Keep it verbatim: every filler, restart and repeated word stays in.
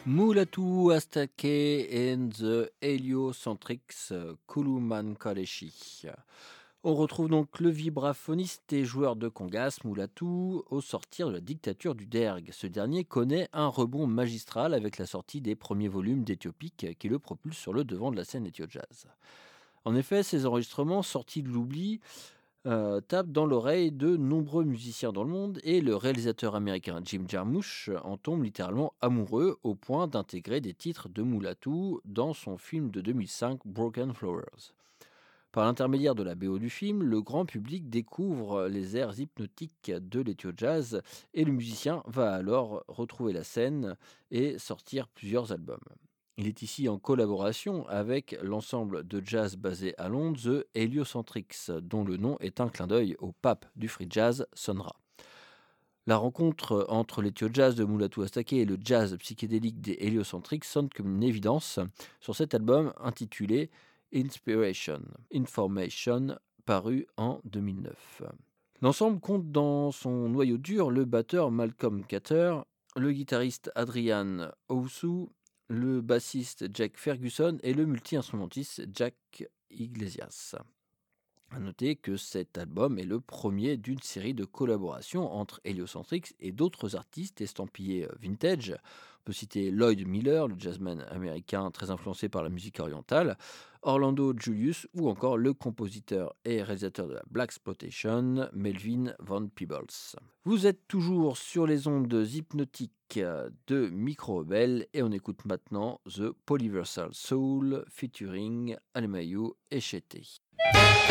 Mulatu Astatke and the Heliocentrics Kuluman Kaleshi. On retrouve donc le vibraphoniste et joueur de congas Mulatu au sortir de la dictature du Derg. Ce dernier connaît un rebond magistral avec la sortie des premiers volumes d'Éthiopique qui le propulsent sur le devant de la scène éthio-jazz. En effet, ces enregistrements sortis de l'oubli euh, tape dans l'oreille de nombreux musiciens dans le monde et le réalisateur américain Jim Jarmusch en tombe littéralement amoureux au point d'intégrer des titres de Mulatu dans son film de deux mille cinq Broken Flowers. Par l'intermédiaire de la B O du film, le grand public découvre les airs hypnotiques de l'éthio-jazz et le musicien va alors retrouver la scène et sortir plusieurs albums. Il est ici en collaboration avec l'ensemble de jazz basé à Londres, The Heliocentrics, dont le nom est un clin d'œil au pape du free jazz, Sun Ra. La rencontre entre l'éthio-jazz de Mulatu Astatke et le jazz psychédélique des Heliocentrics sonne comme une évidence sur cet album intitulé Inspiration, Information, paru en deux mille neuf. L'ensemble compte dans son noyau dur le batteur Malcolm Carter, le guitariste Adrian Owusu, le bassiste Jack Ferguson et le multi-instrumentiste Jack Iglesias. A noter que cet album est le premier d'une série de collaborations entre Heliocentrics et d'autres artistes estampillés vintage. On peut citer Lloyd Miller, le jazzman américain très influencé par la musique orientale, Orlando Julius ou encore le compositeur et réalisateur de la Blaxploitation, Melvin Van Peebles. Vous êtes toujours sur les ondes hypnotiques de Micro Rebelle et on écoute maintenant The Polyversal Soul featuring Alemayu et Chetey.